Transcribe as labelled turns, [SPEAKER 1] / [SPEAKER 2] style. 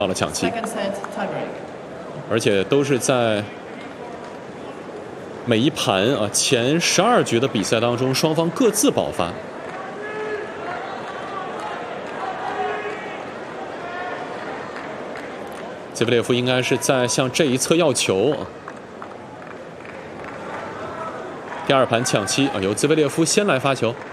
[SPEAKER 1] 到了抢七，而且都是在每一盘前12局的比赛当中，双方各自爆发。兹维列夫应该是在向这一侧要球。第2盘抢七由兹维列夫先来发球。